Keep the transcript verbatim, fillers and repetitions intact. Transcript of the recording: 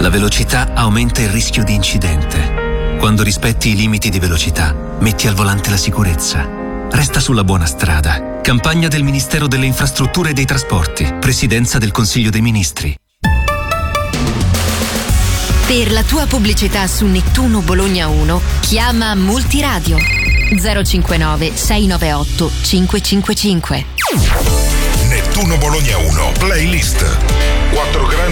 La velocità aumenta il rischio di incidente. Quando rispetti i limiti di velocità, metti al volante la sicurezza. Resta sulla buona strada. Campagna del Ministero delle Infrastrutture e dei Trasporti. Presidenza del Consiglio dei Ministri. Per la tua pubblicità su Nettuno Bologna uno, chiama Multiradio zero cinquantanove sei novantaotto cinque cinque cinque. Nettuno Bologna uno, playlist. Quattro grandi